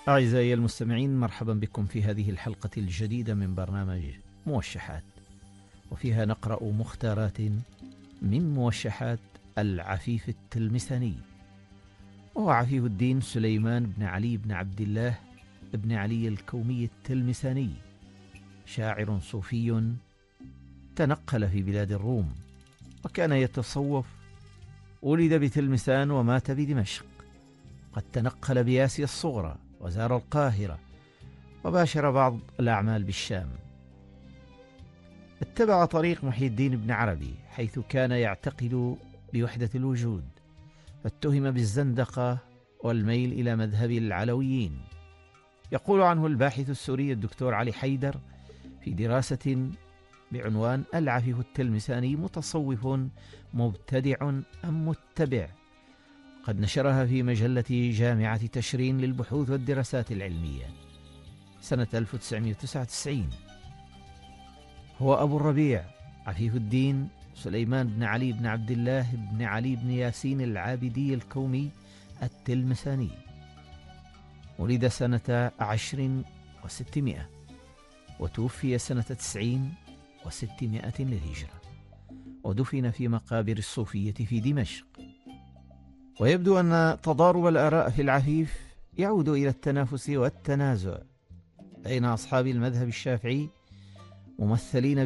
أعزائي المستمعين، مرحبا بكم في هذه الحلقة الجديدة من برنامج موشحات، وفيها نقرأ مختارات من موشحات العفيف التلمساني، وهو عفيف الدين سليمان بن علي بن عبد الله بن علي الكومي التلمساني، شاعر صوفي تنقل في بلاد الروم وكان يتصوف. ولد بتلمسان ومات بدمشق. قد تنقل بآسيا الصغرى وزار القاهرة وباشر بعض الأعمال بالشام. اتبع طريق محي الدين بن عربي حيث كان يعتقد بوحدة الوجود، فاتهم بالزندقة والميل إلى مذهب العلويين. يقول عنه الباحث السوري الدكتور علي حيدر في دراسة بعنوان العفيف التلمساني متصوف مبتدع أم متبع، قد نشرها في مجلة جامعة تشرين للبحوث والدراسات العلمية سنة 1999. هو أبو الربيع عفيف الدين سليمان بن علي بن عبد الله بن علي بن ياسين العابدي الكومي التلمساني. ولد سنة 10 و600 وتوفي سنة 90 و600 للهجرة، ودفن في مقابر الصوفية في دمشق. ويبدو أن تضارب الآراء في العفيف يعود إلى التنافس والتنازع بين أصحاب المذهب الشافعي ممثلين